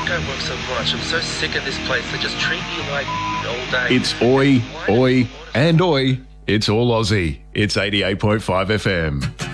go work so much. I'm so sick of this place. They just treat me like all day. It's oi, oi, and oi. It's all Aussie. It's 88.5 FM.